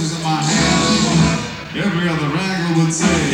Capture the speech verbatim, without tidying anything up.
roses in my hand. Every other raggle would say,